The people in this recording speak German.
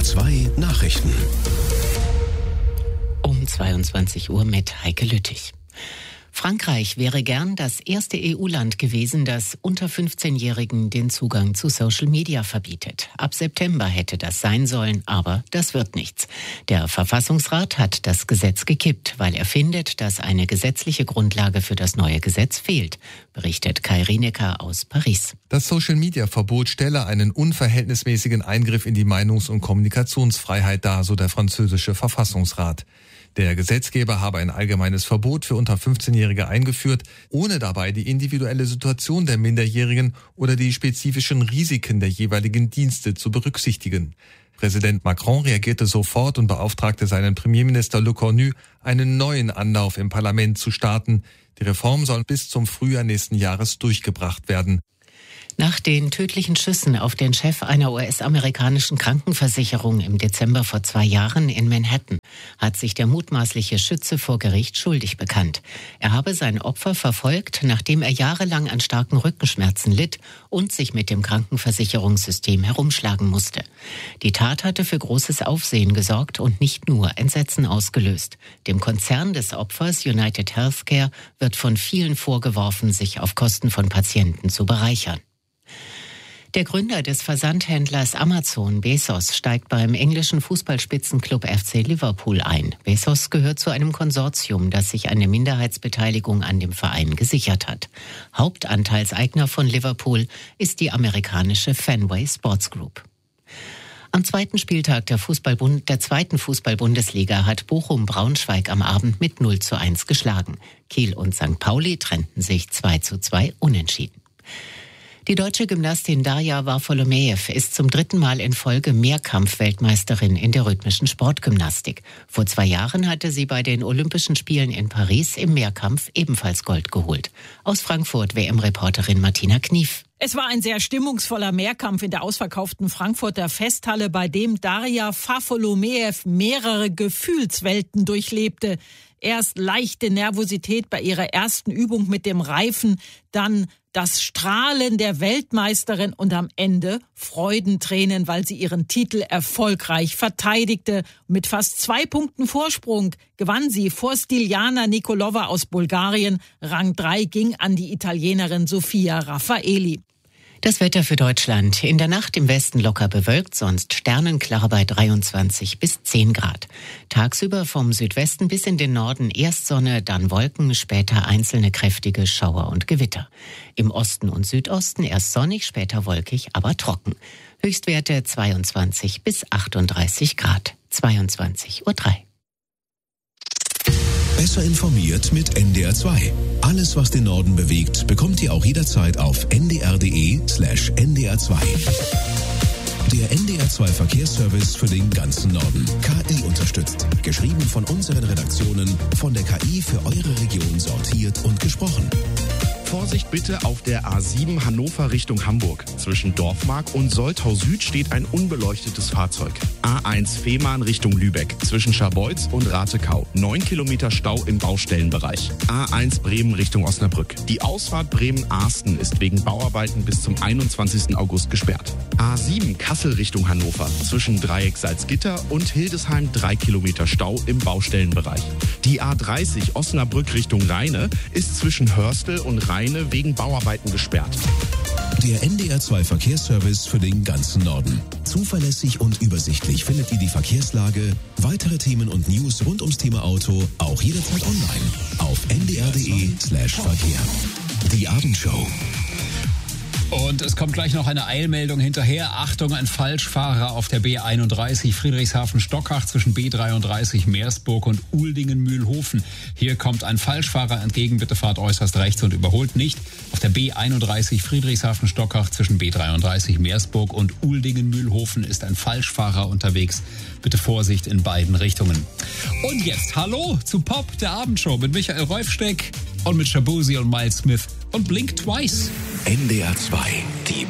NDR2 Nachrichten. Um 22 Uhr mit Heike Lüttich. Frankreich wäre gern das erste EU-Land gewesen, das unter 15-Jährigen den Zugang zu Social Media verbietet. Ab September hätte das sein sollen, aber das wird nichts. Der Verfassungsrat hat das Gesetz gekippt, weil er findet, dass eine gesetzliche Grundlage für das neue Gesetz fehlt, berichtet Kai Rienecker aus Paris. Das Social-Media-Verbot stelle einen unverhältnismäßigen Eingriff in die Meinungs- und Kommunikationsfreiheit dar, so der französische Verfassungsrat. Der Gesetzgeber habe ein allgemeines Verbot für unter 15-Jährige eingeführt, ohne dabei die individuelle Situation der Minderjährigen oder die spezifischen Risiken der jeweiligen Dienste zu berücksichtigen. Präsident Macron reagierte sofort und beauftragte seinen Premierminister Le Cornu, einen neuen Anlauf im Parlament zu starten. Die Reform soll bis zum Frühjahr nächsten Jahres durchgebracht werden. Nach den tödlichen Schüssen auf den Chef einer US-amerikanischen Krankenversicherung im Dezember vor 2 Jahren in Manhattan hat sich der mutmaßliche Schütze vor Gericht schuldig bekannt. Er habe sein Opfer verfolgt, nachdem er jahrelang an starken Rückenschmerzen litt und sich mit dem Krankenversicherungssystem herumschlagen musste. Die Tat hatte für großes Aufsehen gesorgt und nicht nur Entsetzen ausgelöst. Dem Konzern des Opfers United Healthcare wird von vielen vorgeworfen, sich auf Kosten von Patienten zu bereichern. Der Gründer des Versandhändlers Amazon, Bezos, steigt beim englischen Fußballspitzenclub FC Liverpool ein. Bezos gehört zu einem Konsortium, das sich eine Minderheitsbeteiligung an dem Verein gesichert hat. Hauptanteilseigner von Liverpool ist die amerikanische Fenway Sports Group. Am zweiten Spieltag der zweiten Fußball-Bundesliga hat Bochum Braunschweig am Abend mit 0:1 geschlagen. Kiel und St. Pauli trennten sich 2:2 unentschieden. Die deutsche Gymnastin Darja Varfolomeev ist zum 3. Mal in Folge Mehrkampf-Weltmeisterin in der rhythmischen Sportgymnastik. Vor 2 Jahren hatte sie bei den Olympischen Spielen in Paris im Mehrkampf ebenfalls Gold geholt. Aus Frankfurt WM-Reporterin Martina Knief. Es war ein sehr stimmungsvoller Mehrkampf in der ausverkauften Frankfurter Festhalle, bei dem Darja Varfolomeev mehrere Gefühlswelten durchlebte. Erst leichte Nervosität bei ihrer ersten Übung mit dem Reifen, dann das Strahlen der Weltmeisterin und am Ende Freudentränen, weil sie ihren Titel erfolgreich verteidigte. Mit fast 2 Punkten Vorsprung gewann sie vor Stiljana Nikolova aus Bulgarien. Rang 3 ging an die Italienerin Sofia Raffaeli. Das Wetter für Deutschland. In der Nacht im Westen locker bewölkt, sonst sternenklar bei 23 bis 10 Grad. Tagsüber vom Südwesten bis in den Norden erst Sonne, dann Wolken, später einzelne kräftige Schauer und Gewitter. Im Osten und Südosten erst sonnig, später wolkig, aber trocken. Höchstwerte 22 bis 38 Grad. 22:03 Uhr. Besser informiert mit NDR2. Alles, was den Norden bewegt, bekommt ihr auch jederzeit auf ndr.de/ndr2. Der NDR2 Verkehrsservice für den ganzen Norden. KI unterstützt. Geschrieben von unseren Redaktionen, von der KI für eure Region sortiert und gesprochen. Vorsicht bitte auf der A7 Hannover Richtung Hamburg. Zwischen Dorfmark und Soltau Süd steht ein unbeleuchtetes Fahrzeug. A1 Fehmarn Richtung Lübeck. Zwischen Scharbeutz und Ratekau. 9 Kilometer Stau im Baustellenbereich. A1 Bremen Richtung Osnabrück. Die Ausfahrt Bremen-Arsten ist wegen Bauarbeiten bis zum 21. August gesperrt. A7 Kassel Richtung Hannover. Zwischen Dreieck Salzgitter und Hildesheim 3 Kilometer Stau im Baustellenbereich. Die A30 Osnabrück Richtung Rheine ist zwischen Hörstel und Rheine wegen Bauarbeiten gesperrt. Der NDR2 Verkehrsservice für den ganzen Norden. Zuverlässig und übersichtlich findet ihr die Verkehrslage, weitere Themen und News rund ums Thema Auto auch jederzeit online auf ndr.de/Verkehr. Die Abendshow. Und es kommt gleich noch eine Eilmeldung hinterher. Achtung, ein Falschfahrer auf der B31 Friedrichshafen-Stockach zwischen B33 Meersburg und Uldingen-Mühlhofen. Hier kommt ein Falschfahrer entgegen. Bitte fahrt äußerst rechts und überholt nicht. Auf der B31 Friedrichshafen-Stockach zwischen B33 Meersburg und Uldingen-Mühlhofen ist ein Falschfahrer unterwegs. Bitte Vorsicht in beiden Richtungen. Und jetzt hallo zu Pop, der Abendshow mit Michael Reufsteck und mit Shabuzi und Miles Smith und Blink Twice. NDR2, die